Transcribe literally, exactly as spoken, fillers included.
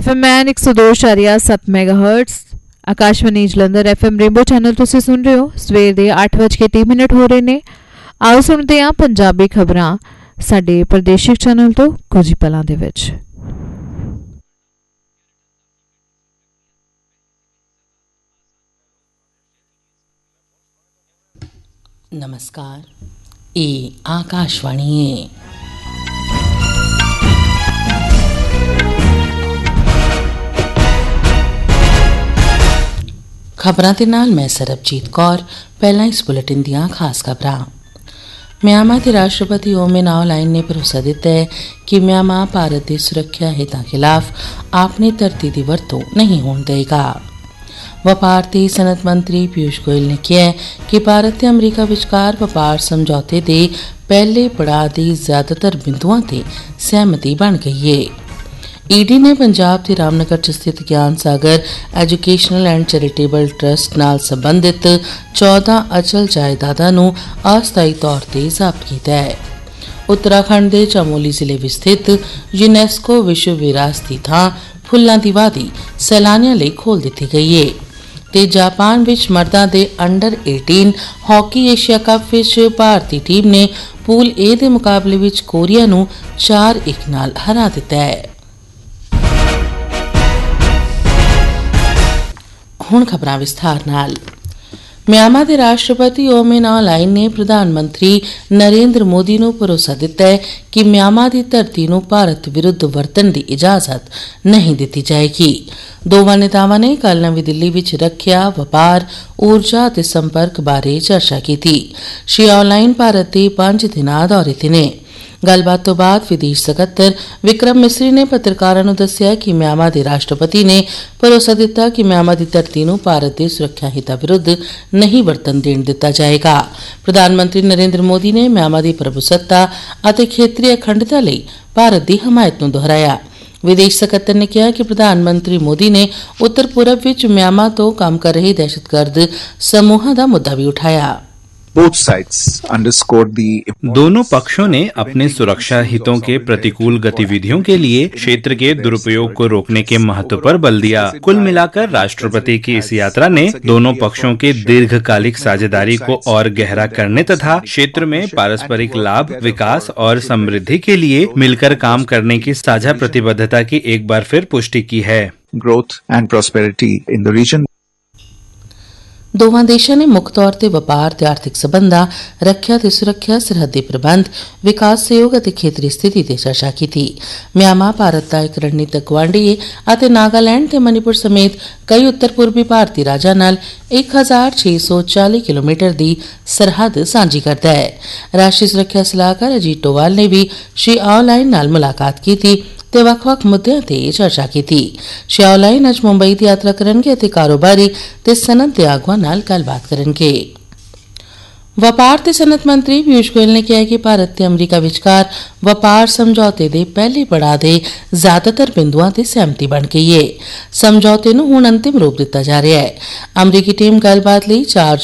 F M man एक सौ दो इशारिया सत्त megahertz Akashvani Jalandhar F M rainbow channel तुसीं सुन रहे हो। सवेर दे अठ बज के तीह मिनट हो रहे ने। आओ सुनते हैं पंजाबी खबरां साडे प्रादेशिक चैनल तो कुछ ही पलां दे विच। नमस्कार, ये आकाशवाणी है। खबरां दे नाल मैं सरबजीत कौर। पहला इस बुलेटिन दियां खास खबरां। म्यांमार के राष्ट्रपति ओ मिन ऑललाइन ने भरोसा दिता है कि म्यांमार भारत की सुरक्षा हितां खिलाफ अपनी धरती की वरतों नहीं होने देगा। वपार ते सनत मंत्री पीयूष गोयल ने कहा है कि भारत ते अमरीका विचकार वपार समझौते के पहले पड़ाव की ज्यादातर बिंदुओं ते सहमति बन गई है। ईडी ने पंजाब के रामनगर च स्थित ज्ञान सागर एजुकेशनल एंड चैरिटेबल ट्रस्ट नाल संबंधित चौदह अचल जायदादां नूं अस्थाई तौर पर जब्त किया है। उत्तराखंड के चमोली जिले में स्थित यूनेस्को विश्व विरासती थां फुल्लां दी वादी सैलानियां लई खोल दी गई है। ते जापान विच मर्दां दे अंडर अठारह हॉकी एशिया कप विच भारतीय टीम ने पूल ए दे मुकाबले विच कोरिया नूं चार एक नाल हरा दिता है। हुण खबरां विस्तार नाल। म्यांमार के राष्ट्रपति ओ मिन ऑललाइन ने प्रधानमंत्री नरेंद्र मोदी नूं भरोसा दिता है कि म्यांमार की धरती नूं भारत विरुद्ध वरतन की इजाजत नहीं दी जाएगी। दोवां नेतावां ने कल नवी दिल्ली विच रखिया, वपार, ऊर्जा ते संपर्क बारे चर्चा की थी। श्री ऑललाइन भारत के पांच दिनां दौरे ते ने। गलबात तो बाद विदेश सकत्तर विक्रम मिस्री ने पत्रकारां नूं दस्सिया कि म्यांमार के राष्ट्रपति ने भरोसा दिता कि म्यांमार की धरती नूं भारत के सुरक्षा हितां विरुद्ध नहीं वरतन देण दिता जाएगा। प्रधानमंत्री नरेंद्र मोदी ने म्यांमार की प्रभुसत्ता अते खेतरी अखंडता लई भारत की हमायत नूं दोहराया। विदेश सकत्तर ने कहा कि प्रधानमंत्री मोदी ने उत्तर पूरब विच म्यांमार तो काम कर रहे दहशतगर्द समूहां दा मुद्दा भी उठाया। दोनों पक्षों ने अपने सुरक्षा हितों के प्रतिकूल गतिविधियों के लिए क्षेत्र के दुरुपयोग को रोकने के महत्व पर बल दिया। कुल मिलाकर राष्ट्रपति की इस यात्रा ने दोनों पक्षों के दीर्घकालिक साझेदारी को और गहरा करने तथा क्षेत्र में पारस्परिक लाभ, विकास और समृद्धि के लिए मिलकर काम करने की साझा प्रतिबद्धता की एक बार फिर पुष्टि की है। Growth and prosperity in the reason. दोवां देशां ने मुख्य तौर पर वपार ते आर्थिक संबंधां, रक्षा ते सुरक्षा, सरहदी प्रबंध, विकास सहयोग अते खेतरी स्थिति ते चर्चा की थी। म्यांमार भारत का एक रणनीतिक गुआंढी है अते नागालैंड ते मणिपुर समेत कई उत्तर पूर्वी भारतीय राज्यां नाल एक हजार छे सौ चाली किलोमीटर की सरहद सांझी करता है। राष्ट्रीय सुरक्षा सलाहकार अजीत डोवाल ने भी श्री ऑललाइन नाल मुलाकात की थी ते वख-वख मुद्दों ते चर्चा की थी। श्री ऑललाइन अज मुंबई की यात्रा करनगे ते कारोबारी ते सनत दे आगुआं नाल गलबात करनगे। वपार ते सनत मंत्री पीयूष गोयल ने कहा कि भारत ते अमरीका विचकार वपार समझौते दे पहले पड़ाव दे ज्यादातर बिंदुआं ते सहमति बन गई है। समझौते नूं हुण अंतिम रूप दिता जा रहा है। अमरीकी टीम गलबात लई चार